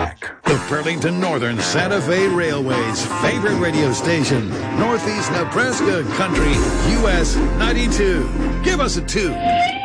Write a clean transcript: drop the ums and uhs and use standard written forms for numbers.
back. The Burlington Northern Santa Fe Railway's favorite radio station, Northeast Nebraska Country, US 92. Give us a 2.